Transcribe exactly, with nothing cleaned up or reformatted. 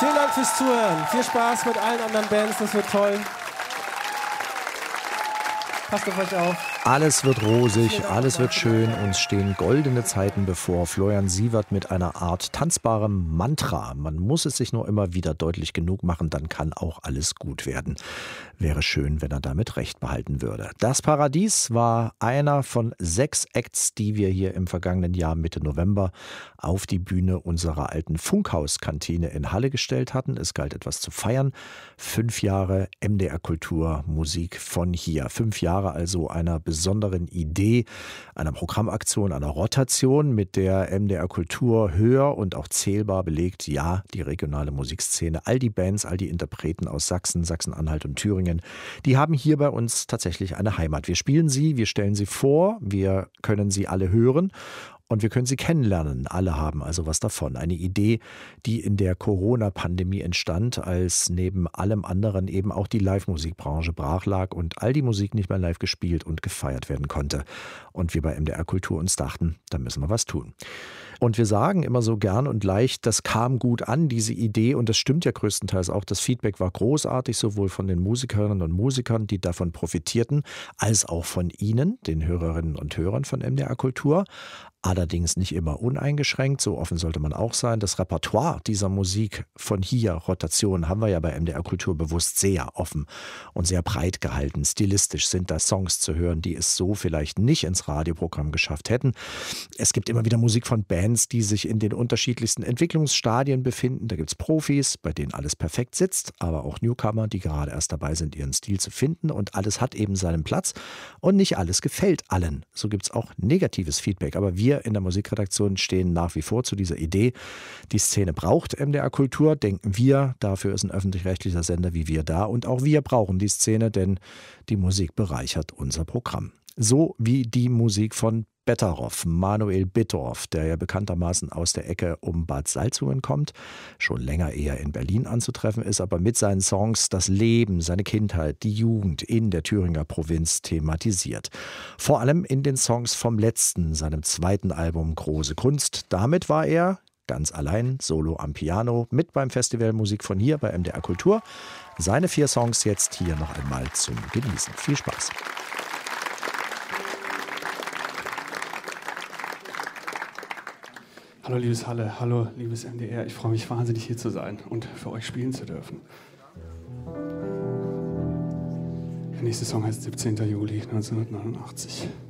Vielen Dank fürs Zuhören. Viel Spaß mit allen anderen Bands, das wird toll. Passt auf euch auf. Alles wird rosig, alles wird schön, uns stehen goldene Zeiten bevor. Florian Sievert mit einer Art tanzbarem Mantra. Man muss es sich nur immer wieder deutlich genug machen, dann kann auch alles gut werden. Wäre schön, wenn er damit recht behalten würde. Das Paradies war einer von sechs Acts, die wir hier im vergangenen Jahr Mitte November auf die Bühne unserer alten Funkhauskantine in Halle gestellt hatten. Es galt etwas zu feiern. Fünf Jahre M D R Kultur, Musik von hier. Fünf Jahre also einer besonderen Idee, einer Programmaktion, einer Rotation, mit der M D R Kultur höher und auch zählbar belegt, ja, die regionale Musikszene, all die Bands, all die Interpreten aus Sachsen, Sachsen-Anhalt und Thüringen, die haben hier bei uns tatsächlich eine Heimat. Wir spielen sie, wir stellen sie vor, wir können sie alle hören. Und wir können sie kennenlernen. Alle haben also was davon. Eine Idee, die in der Corona-Pandemie entstand, als neben allem anderen eben auch die Live-Musikbranche brach lag und all die Musik nicht mehr live gespielt und gefeiert werden konnte. Und wir bei M D R Kultur uns dachten, da müssen wir was tun. Und wir sagen immer so gern und leicht, das kam gut an, diese Idee. Und das stimmt ja größtenteils auch. Das Feedback war großartig, sowohl von den Musikerinnen und Musikern, die davon profitierten, als auch von Ihnen, den Hörerinnen und Hörern von M D R Kultur. Allerdings nicht immer uneingeschränkt, so offen sollte man auch sein. Das Repertoire dieser Musik von hier, Rotation, haben wir ja bei M D R Kultur bewusst sehr offen und sehr breit gehalten. Stilistisch sind da Songs zu hören, die es so vielleicht nicht ins Radioprogramm geschafft hätten. Es gibt immer wieder Musik von Bands, die sich in den unterschiedlichsten Entwicklungsstadien befinden. Da gibt es Profis, bei denen alles perfekt sitzt, aber auch Newcomer, die gerade erst dabei sind, ihren Stil zu finden. Und alles hat eben seinen Platz und nicht alles gefällt allen. So gibt es auch negatives Feedback, aber wir in der Musikredaktion stehen nach wie vor zu dieser Idee. Die Szene braucht M D R Kultur, denken wir. Dafür ist ein öffentlich-rechtlicher Sender wie wir da. Und auch wir brauchen die Szene, denn die Musik bereichert unser Programm. So wie die Musik von Betteroff, Manuel Bittorf, der ja bekanntermaßen aus der Ecke um Bad Salzungen kommt, schon länger eher in Berlin anzutreffen ist, aber mit seinen Songs das Leben, seine Kindheit, die Jugend in der Thüringer Provinz thematisiert. Vor allem in den Songs vom letzten, seinem zweiten Album Große Kunst. Damit war er ganz allein, solo am Piano, mit beim Festival Musik von hier bei M D R Kultur. Seine vier Songs jetzt hier noch einmal zum Genießen. Viel Spaß. Hallo liebes Halle, hallo liebes M D R, ich freue mich wahnsinnig hier zu sein und für euch spielen zu dürfen. Der nächste Song heißt siebzehnter Juli neunzehnhundertneunundachtzig.